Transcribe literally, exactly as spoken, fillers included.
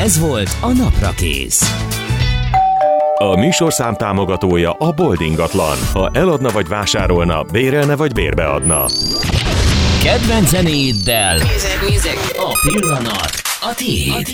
Ez volt a Naprakész. A műsorszám támogatója a Bold ingatlan. Ha eladna vagy vásárolna, bérelne vagy bérbeadna. Kedvenc zenéiddel a pillanat a tiéd.